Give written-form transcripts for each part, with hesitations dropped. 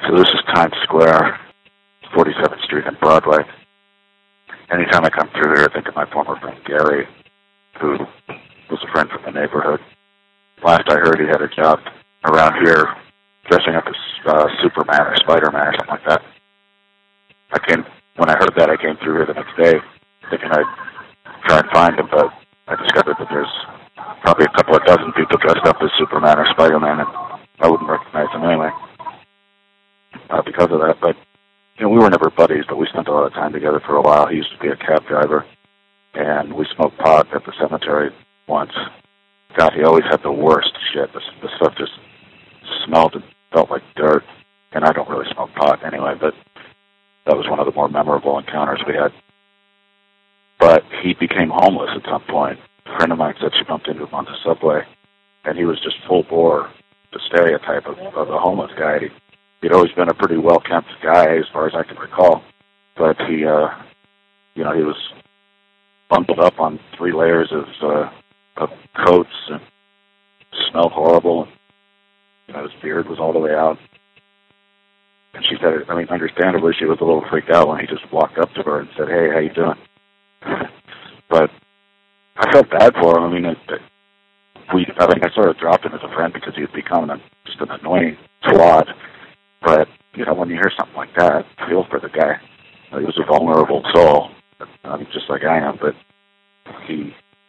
So this is Times Square, 47th Street and Broadway. Anytime I come through here, I think of my former friend Gary, who was a friend from the neighborhood. Last I heard, he had a job around here dressing up as Superman or Spider-Man or something like that. When I heard that, I came through here the next day thinking I'd try and find him, but I discovered that there's probably a couple of dozen people dressed up as Superman or Spider-Man, and I wouldn't recognize them anyway because of that. But we were never buddies, but we spent a lot of time together for a while. He used to be a cab driver, and we smoked pot at the cemetery once. God, he always had the worst shit. The stuff just smelled and felt like dirt, and I don't really smoke pot anyway, but that was one of the more memorable encounters we had. But he became homeless at some point. A friend of mine said she bumped into him on the subway, and he was just full bore, the stereotype of a homeless guy. He'd always been a pretty well-kept guy, as far as I can recall, but he was bundled up on 3 layers of coats and smelled horrible. And, his beard was all the way out. And she said, understandably, she was a little freaked out when he just walked up to her and said, "Hey, how you doing?" But I felt bad for him. I sort of dropped him as a friend because he had become just an annoying twat. But, when you hear something like that, feel for the guy. He was a vulnerable soul, just like I am, but he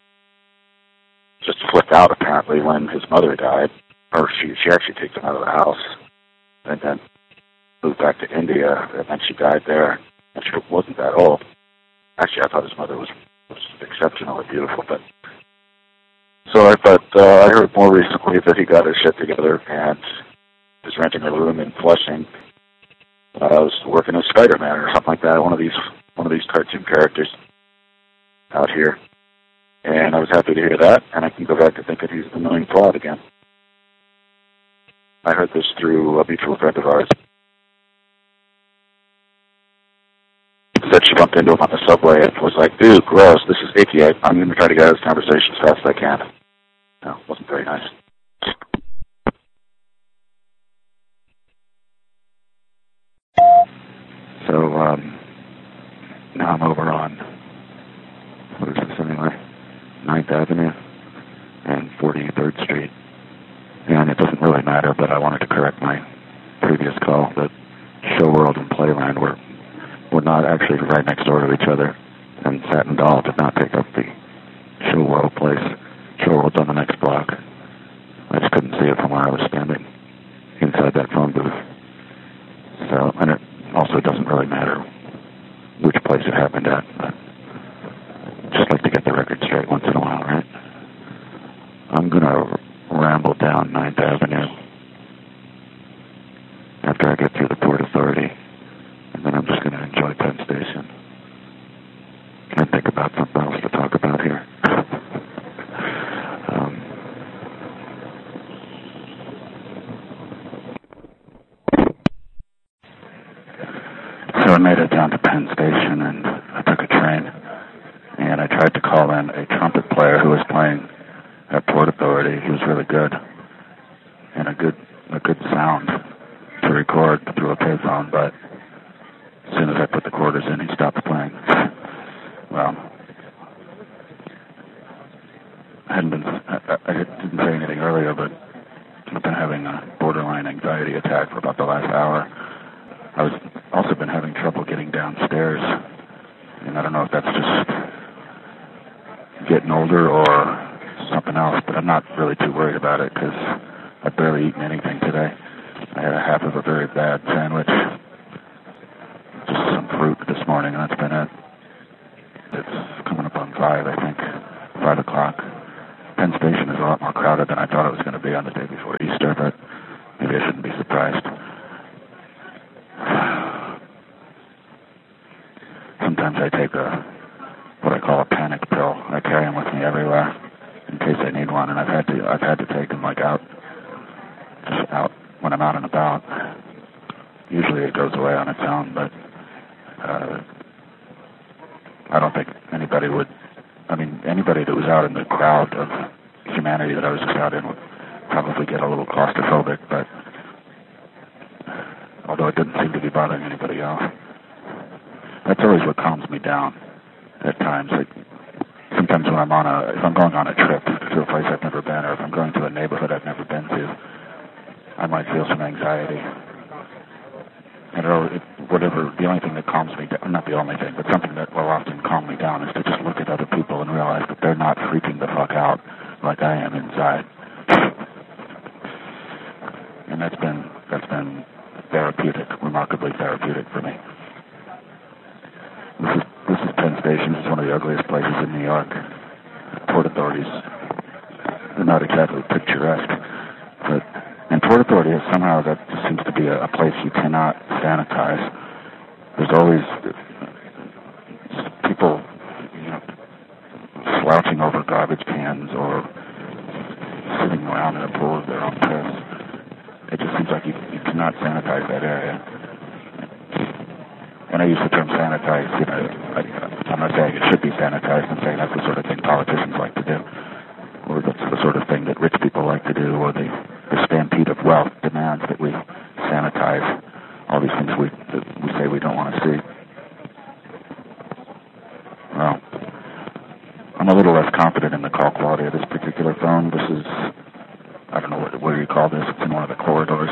just flipped out, apparently, when his mother died. Or she actually kicked him out of the house and then moved back to India, and then she died there, and she wasn't that old. Actually, I thought his mother was exceptionally beautiful, but... So I heard more recently that he got his shit together and was renting a room in Flushing. I was working as Spider-Man or something like that, one of these cartoon characters out here. And I was happy to hear that, and I can go back to thinking he's an annoying fraud again. I heard this through a mutual friend of ours. Said she bumped into him on the subway and was like, "Dude, gross, this is icky. I'm going to try to get out of this conversation as fast as I can." No, it wasn't very nice. So, now I'm over on, what is this anyway? 9th Avenue and 43rd Street. And it doesn't really matter, but I wanted to correct my previous call that Show World and Playland were not actually right next door to each other, and Satin Doll did not take up the Show World place. Show World's on the next block. I just couldn't see it from where I was standing inside that phone booth. So, and it also doesn't really matter which place it happened at, but just like to get the record straight once in a while, right? I'm going to ramble down 9th Avenue after I get through the Port Authority, and then I'm just going to enjoy Penn Station and think about something else to talk about here. So I made it down to Penn Station, and I took a train, and I tried to call in a trumpet player who was playing at Port Authority. He was really good, and a good sound to record through a payphone, but as soon as I put the quarters in, he stopped playing. Well, I didn't say anything earlier, but I've been having a borderline anxiety attack for about the last hour. I was also been having trouble getting downstairs, and I don't know if that's just getting older or something else, but I'm not really too worried about it because I've barely eaten anything today. I had a half of a very bad sandwich, just some fruit this morning, and that's been it. It's coming up on 5, I think, 5 o'clock. Penn Station is a lot more crowded than I thought it was going to be on the day before Easter, but maybe I shouldn't be surprised. Sometimes I take what I call a panic pill. I carry them with me everywhere in case I need one, and I've had to take them just out when I'm out and about. Usually it goes away on its own, but I don't think anybody that was out in the crowd of humanity that I was just out in would probably get a little claustrophobic, but although it didn't seem to be bothering anybody else. That's always what calms me down at times. Like, sometimes when if I'm going on a trip to a place I've never been, or if I'm going to a neighborhood I've never been to, I might feel some anxiety. And the only thing that calms me down, not the only thing, but something that will often calm me down is to just look at other people and realize that they're not freaking the fuck out like I am inside. And that's been therapeutic, remarkably therapeutic for me. This is Penn Station. It's one of the ugliest places in New York. Port Authority's not exactly picturesque, but and Port Authority is somehow that just seems to be a place you cannot sanitize. There's always people, slouching over garbage cans or sitting around in a pool of their own piss. It just seems like you cannot sanitize that area. And I use the term sanitize, I'm not saying it should be sanitized. I'm saying that's the sort of thing politicians like to do, or that's the sort of thing that rich people like to do, or the stampede of wealth demands that we sanitize all these things we say we don't want to see. Well, I'm a little less confident in the call quality of this particular phone. This is, I don't know, what do you call this? It's in one of the corridors.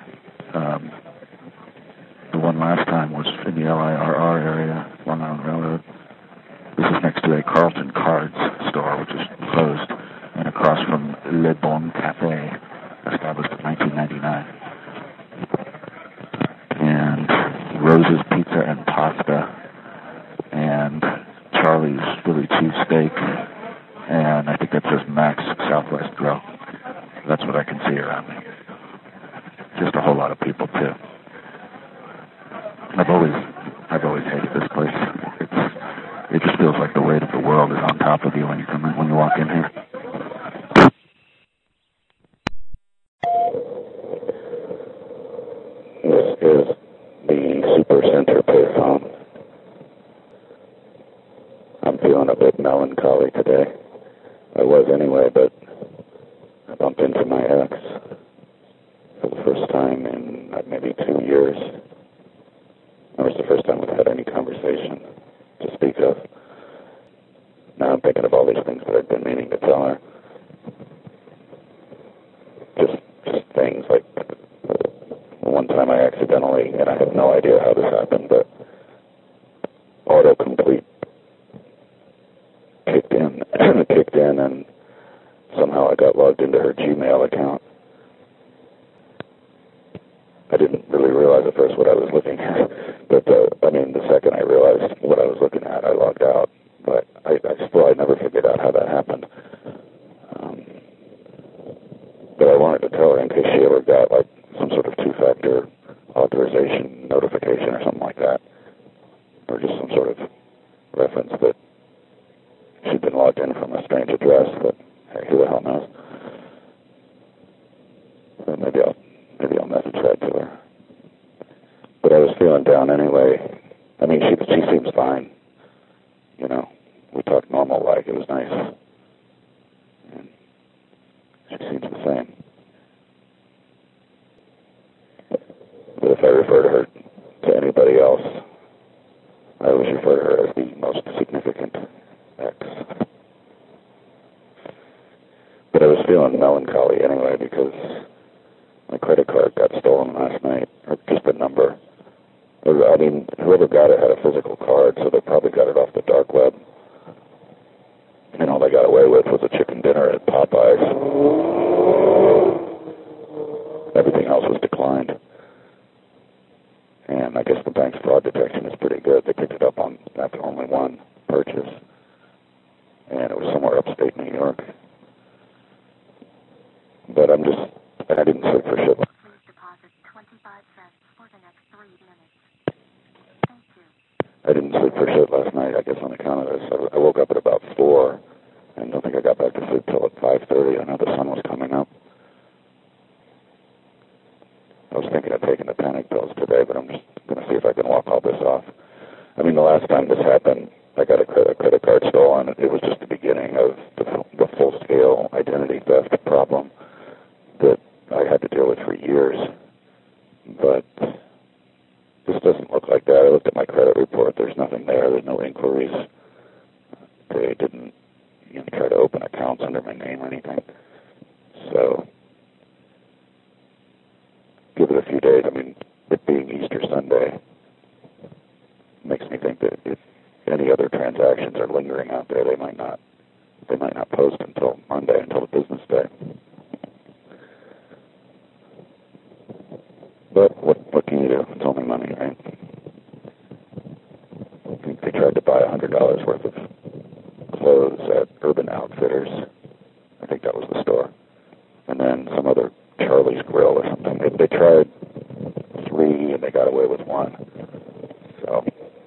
The one last time was in the LIRR area, Long Island Railroad. This is next to a Carlton Cards store, which is closed, and across from Le Bon Café, established in 1999. And Rose's Pizza and Pasta, and Charlie's Philly Cheesesteak, and I think that says Max Southwest Grill. That's what I can see around me. Just a whole lot of people, too. I've always hated this place. It just feels like the weight of the world is on top of you when you walk in here. This is the Super Center payphone. I'm feeling a bit melancholy today. I was anyway, but I bumped into my ex for the first time in maybe 2 years. That was the first time we've had any conversation to speak of. Now I'm thinking of all these things that I've been meaning to tell her. Just things like one time I accidentally, and I have no idea how this happened, but autocomplete kicked in, and somehow I got logged into her Gmail account. I didn't really realize at first what I was looking at, but the second I realized what I was looking at, I logged out. But I never figured out how that happened. But I wanted to tell her in case she ever got like some sort of two-factor authorization notification or something like that, or just some sort of reference that she'd been logged in from a strange address. But hey, who the hell knows? So maybe I'll message that to her. But I was feeling down anyway. I mean, she seems fine. We talked normal like. It was nice. And she seems the same. But if I refer to her to anybody else, I always refer to her as the most significant ex. But I was feeling melancholy anyway because my credit card got stolen last night, or just the number. I mean, whoever got it had a physical card, so they probably got it off the dark web. And all they got away with was a chicken dinner at Popeyes. Everything else was declined. And I guess the bank's fraud detection is pretty good. They picked it up after only one purchase. And it was somewhere upstate New York. But I didn't sleep for shit. Please deposit 25 cents for the next 3 minutes. Thank you. I didn't sleep for shit last night, I guess, on account of this. I woke up at about 4, and I don't think I got back to sleep till at 5:30. I know the sun was coming up. I was thinking of taking the panic pills today, but I'm just going to see if I can walk all this off. I mean, the last time this happened, I got a credit card stolen. It was just the beginning of the full-scale identity theft problem that I had to deal with for years. But looked at my credit report. There's nothing there. There's no inquiries. They didn't try to open accounts under my name or anything. So, give it a few days. I mean, it being Easter Sunday makes me think that if any other transactions are lingering out there, they might not post until Monday, until the business day. But what can you do? It's only money, right? I think they tried to buy $100 worth of clothes at Urban Outfitters. I think that was the store. And then some other Charlie's Grill or something. They tried 3 and they got away with 1. So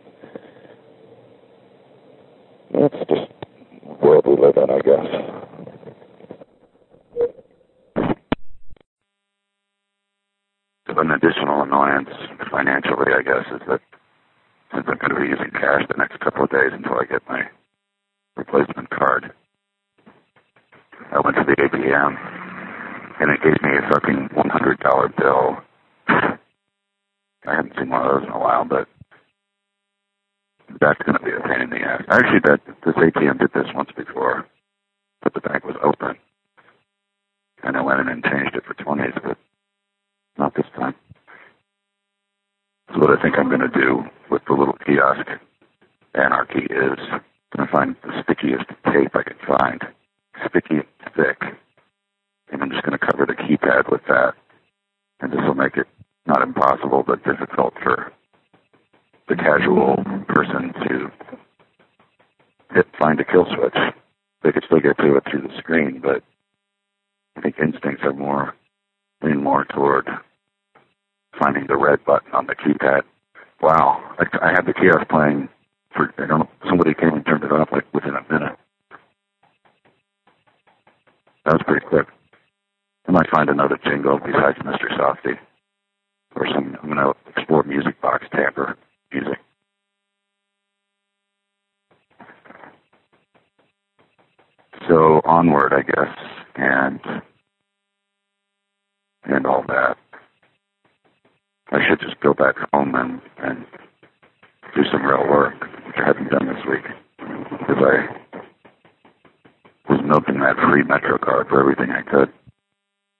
it's just the world we live in, I guess. An additional annoyance financially, I guess, is that since I'm going to be using cash the next couple of days until I get my replacement card, I went to the ATM and it gave me a fucking $100 bill. I haven't seen one of those in a while, but that's going to be a pain in the ass. Actually, this ATM did this once before, but the bank was open, and I went in and changed it for 20s, but not this time. So what I think I'm going to do with the little kiosk anarchy is I'm going to find the stickiest tape I can find, sticky and thick, and I'm just going to cover the keypad with that, and this will make it not impossible, but difficult for the casual person to find a kill switch. They could still get to it through the screen, but I think instincts are lean more toward finding the red button on the keypad. Wow, I had the kiosk playing for, I don't know, somebody came and turned it off like within a minute. That was pretty quick. I might find another jingle besides Mr. Softy. Or I'm going to explore Music Box Tamper music. So onward, I guess, and all that. I should just go back home and do some real work, which I haven't done this week, because I was milking that free Metro card for everything I could.